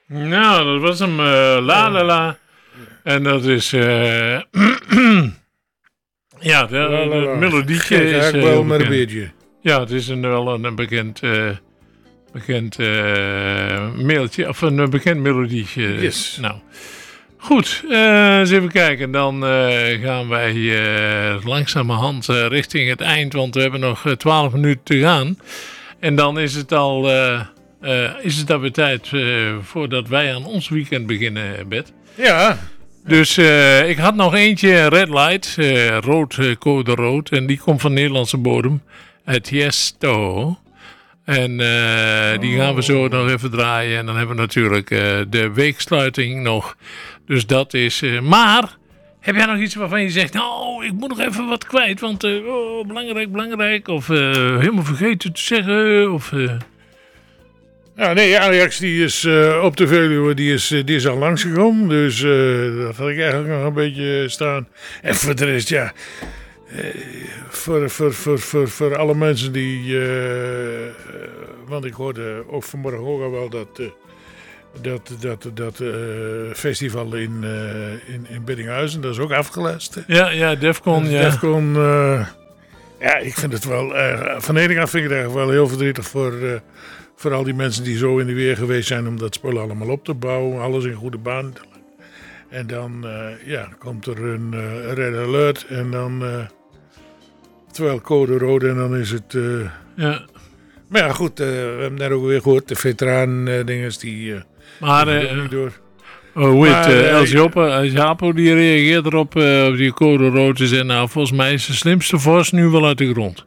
Nou, dat was hem. La La La. En dat is... ja, het melodietje is... Eigenlijk wel met een beetje. Ja, het is wel een bekend mailtje, of een bekend melodietje. Yes. Nou, goed. Eens even kijken. Dan gaan wij langzamerhand richting het eind, want we hebben nog 12 minuten te gaan. En dan is het alweer tijd voordat wij aan ons weekend beginnen, Bert. Ja. Dus ik had nog eentje, Red Light, code rood. En die komt van Nederlandse bodem, uit Tiesto. En die gaan we zo nog even draaien. En dan hebben we natuurlijk de weeksluiting nog. Dus dat is... maar, heb jij nog iets waarvan je zegt... Nou, ik moet nog even wat kwijt, want belangrijk. Of helemaal vergeten te zeggen, of... Ja, nee, Ajax die is op de Veluwe, die is al langsgekomen. Dus dat had ik eigenlijk nog een beetje staan. En voor de rest, ja... voor alle mensen die... want ik hoorde ook vanmorgen ook al wel dat festival in Biddinghuizen, dat is ook afgelast. Ja, Defcon, ja. Defcon, ja, ik vind het wel... van de ene kant vind ik het eigenlijk wel heel verdrietig voor al die mensen die zo in de weer geweest zijn om dat spul allemaal op te bouwen, alles in goede baan. En dan komt er een red alert en dan terwijl code rood en dan is het... ja. Maar ja, goed, we hebben net ook weer gehoord, de veteraan-dinges die niet door. El Japo die reageert erop op die code rood en zei, nou, volgens mij is de slimste vos nu wel uit de grond.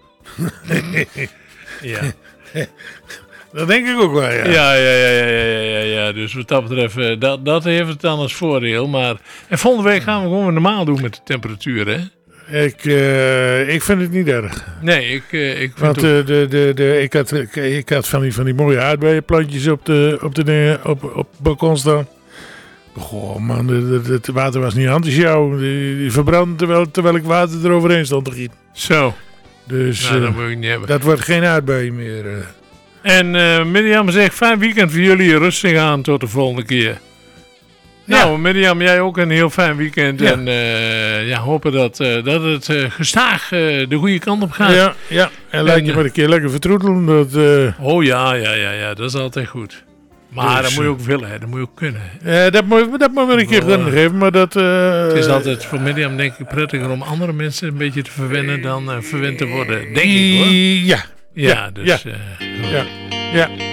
Ja. Dat denk ik ook wel, ja. Ja. Dus wat dat betreft, dat heeft het dan als voordeel. Maar... En volgende week gaan we gewoon normaal doen met de temperatuur, hè? Ik vind het niet erg. Nee, ik vind want ik had van die mooie aardbeienplantjes op balkon staan. Goh man, het water was niet anti-sjouw. Die verbrandde terwijl ik water eroverheen stond te gieten. Zo. Dus nou, dat moet ik niet hebben. Dat wordt geen aardbeien meer. En Mirjam zegt, fijn weekend voor jullie. Rustig aan tot de volgende keer. Ja. Nou, Mirjam, jij ook een heel fijn weekend. Ja. En hopen dat het gestaag de goede kant op gaat. Ja. En laat je maar een keer lekker vertroetelen. Oh ja, dat is altijd goed. Maar dat moet je ook willen, hè. Dat moet je ook kunnen. Dat moet we een keer kunnen geven, maar dat... het is altijd voor Mirjam denk ik prettiger om andere mensen een beetje te verwennen dan verwend te worden. Denk ik, hoor. Ja. Ja, dus... Ja.